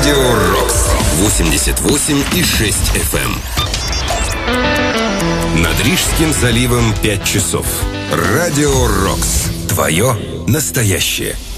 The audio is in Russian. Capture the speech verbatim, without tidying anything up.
Радио Рокс. восемьдесят восемь и шесть эф эм. Над Рижским заливом пять часов. Радио Рокс. Твое настоящее.